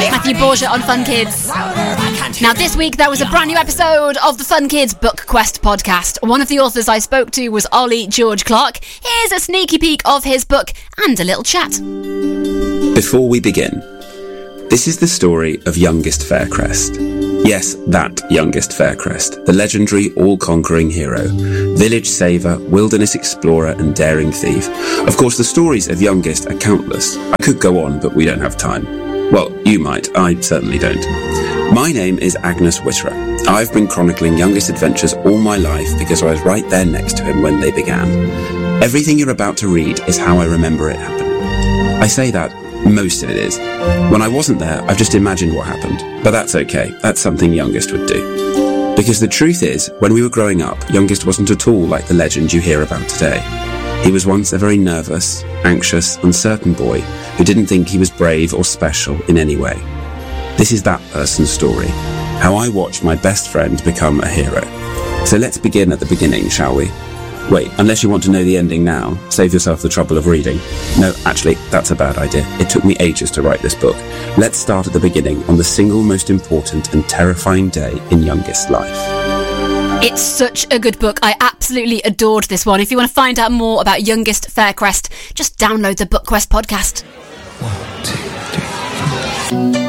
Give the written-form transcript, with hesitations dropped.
Matthew Borgia on Fun Kids. Now this week there was a brand new episode of the Fun Kids Book Quest podcast. One of the authors I spoke to was Ollie George Clark. Here's a sneaky peek of his book and a little chat. Before we begin, this is the story of Youngest Faircrest. Yes, that Youngest Faircrest, the legendary all-conquering hero, village saver, wilderness explorer and daring thief. Of course, the stories of Youngest are countless. I could go on, but we don't have time. Well, you might, I certainly don't. My name is Agnes Witterer. I've been chronicling Youngest's adventures all my life because I was right there next to him when they began. Everything you're about to read is how I remember it happening. I say that, most of it is. When I wasn't there, I've just imagined what happened. But that's okay, that's something Youngest would do. Because the truth is, when we were growing up, Youngest wasn't at all like the legend you hear about today. He was once a very nervous, anxious, uncertain boy who didn't think he was brave or special in any way. This is that person's story, how I watched my best friend become a hero. So let's begin at the beginning, shall we? Wait, unless you want to know the ending now, save yourself the trouble of reading. No, actually, that's a bad idea. It took me ages to write this book. Let's start at the beginning, on the single most important and terrifying day in Youngest's life. It's such a good book. I absolutely adored this one. If you want to find out more about Youngest Faircrest, just download the Book Quest podcast. 1, 2, 3, 4.